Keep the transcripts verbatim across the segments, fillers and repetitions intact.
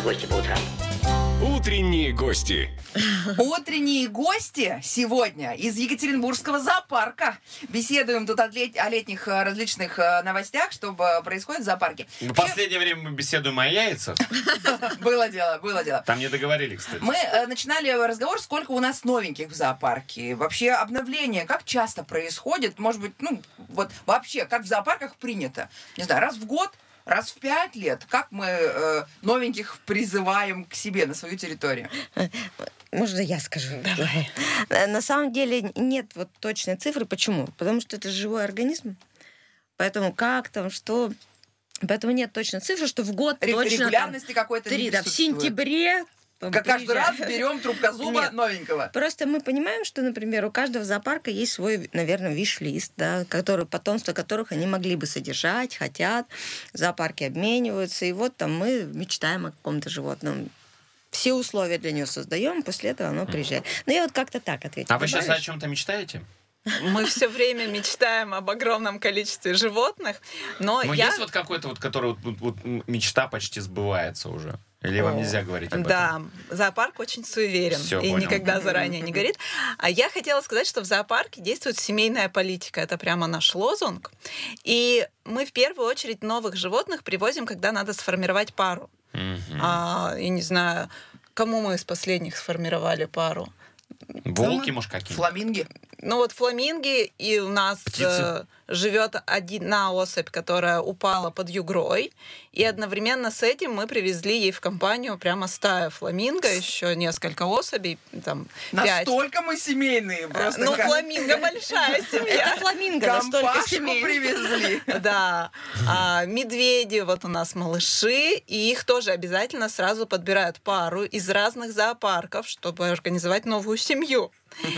гости по утрам. Утренние гости. Утренние гости сегодня из Екатеринбургского зоопарка. Беседуем тут о, лет... о летних различных новостях, что происходит в зоопарке. В последнее время мы беседуем о яйцах. Было дело, было дело. Там не договорили, кстати. Мы начинали разговор, сколько у нас новеньких в зоопарке. Вообще обновление как часто происходит? Может быть, ну, вот вообще, как в зоопарках принято? Не знаю, раз в год? Раз в пять лет, как мы э, новеньких призываем к себе на свою территорию? Можно я скажу? Давай. На самом деле нет вот точной цифры. Почему? Потому что это живой организм. Поэтому как там, что... Поэтому нет точной цифры, что в год Ре- точно... Регулярности какой-то три, не да, в присутствует. сентябре... Как каждый раз берем трубкозуба Нет. новенького. Просто мы понимаем, что, например, у каждого зоопарка есть свой, наверное, виш-лист, да, который, потомство которых они могли бы содержать, хотят. Зоопарки обмениваются. И вот там мы мечтаем о каком-то животном. Все условия для него создаем, после этого оно приезжает. Ну, я вот как-то так ответила. А вы сейчас Добавишь? о чем-то мечтаете? Мы все время мечтаем об огромном количестве животных, но Ну, я... есть вот какой-то, вот, который вот, вот, вот мечта почти сбывается уже? Или вам О, нельзя говорить об да, этом? зоопарк очень суеверен Всё, и понял. никогда заранее не горит. А я хотела сказать, что в зоопарке действует семейная политика. Это прямо наш лозунг. И мы в первую очередь новых животных привозим, когда надо сформировать пару. Мгм. А, я не знаю, кому мы из последних сформировали пару? Волки, может, какие-то? Фламинги. Ну вот фламинги, и у нас э, живет одна особь, которая упала под Югрой, и одновременно с этим мы привезли ей в компанию прямо стаю фламинго, еще несколько особей, там пять. Настолько мы семейные. Просто Ну, как- фламинго большая семья. Это фламинго настолько Компашку семейный. привезли. Да. А медведи, вот у нас малыши, и их тоже обязательно сразу подбирают пару из разных зоопарков, чтобы организовать новую семью.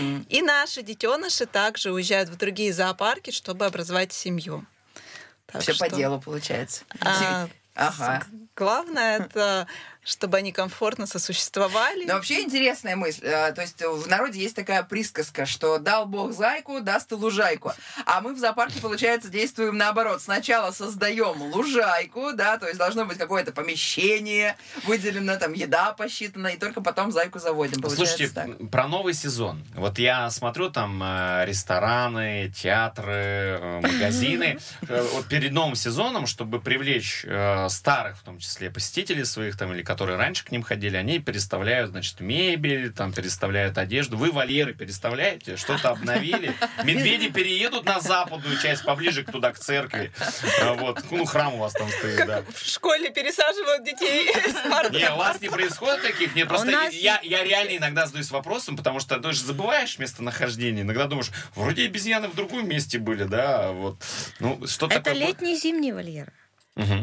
И наши детеныши также уезжают в другие зоопарки, чтобы образовать семью. Так Все по что, делу получается. а, Ага. с- Главное это, чтобы они комфортно сосуществовали. Но вообще интересная мысль. Э, То есть в народе есть такая присказка, что дал Бог зайку, даст и лужайку. А мы в зоопарке, получается, действуем наоборот. Сначала создаем лужайку, да, то есть должно быть какое-то помещение, выделена там еда посчитана, и только потом зайку заводим. Получается Слушайте, так. про новый сезон. Вот я смотрю там э, рестораны, театры, э, магазины. Э, Вот перед новым сезоном, чтобы привлечь э, старых, в том числе, посетителей своих, там, или которые раньше к ним ходили, они переставляют, значит, мебель, там, переставляют одежду. Вы вольеры переставляете, что-то обновили. Медведи переедут на западную часть, поближе к туда, к церкви. А Вот. Ну, храм у вас там стоит, Как да. в школе пересаживают детей с парты. Не, у вас не происходит таких? Нет, просто У нас- я, я реально иногда задаюсь вопросом, потому что ты же забываешь местонахождение. Иногда думаешь, вроде обезьяны в другом месте были, да, вот. Ну, что Это такое? летний и зимний вольер. Мгм.